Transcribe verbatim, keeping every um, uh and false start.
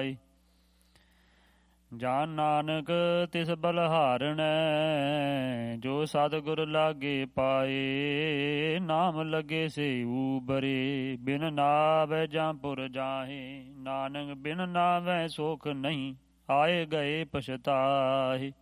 ਪਾਏ। ਜਾਨ ਨਾਨਕ ਤਿਸ ਬਲਹਾਰਣੈ ਜੋ ਸਤਿਗੁਰ ਲਾਗੇ ਪਾਏ। ਨਾਮ ਲੱਗੇ ਸੇ ਊਬਰੇ ਬਿਨ ਨਾਵੈ ਜੰਪੁਰ ਜਾਹੇ। ਨਾਨਕ ਬਿਨ ਨਾਵੈ ਸੁਖ ਨਹੀਂ ਆਏ ਗਏ ਪਛਤਾਹੇ।